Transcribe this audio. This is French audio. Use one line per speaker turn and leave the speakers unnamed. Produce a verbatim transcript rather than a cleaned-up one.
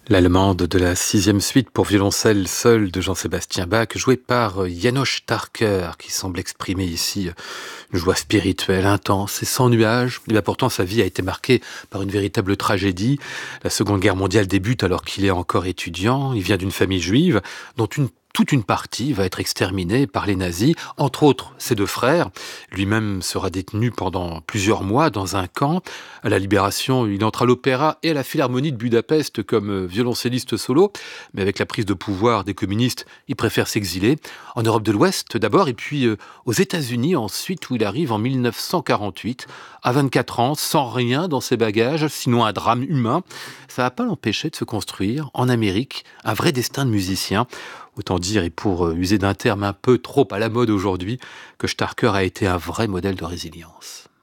L'allemande de la sixième suite pour violoncelle seul de Jean-Sébastien Bach, jouée par János Starker, qui semble exprimer ici une joie spirituelle intense et sans nuages. Et bien pourtant, sa vie a été marquée par une véritable tragédie. La Seconde Guerre mondiale débute alors qu'il est encore étudiant. Il vient d'une famille juive dont une toute une partie va être exterminée par les nazis, entre autres ses deux frères. Lui-même sera détenu pendant plusieurs mois dans un camp. À la Libération, il entre à l'opéra et à la Philharmonie de Budapest comme violoncelliste solo, mais avec la prise de pouvoir des communistes, il préfère s'exiler en Europe de l'Ouest d'abord, et puis euh, aux États-Unis ensuite, où il arrive en mille neuf cent quarante-huit, à vingt-quatre ans, sans rien dans ses bagages, sinon un drame humain. Ça va pas l'empêcher de se construire en Amérique un vrai destin de musicien. Autant dire, et pour user d'un terme un peu trop à la mode aujourd'hui, que Starker a été un vrai modèle de résilience.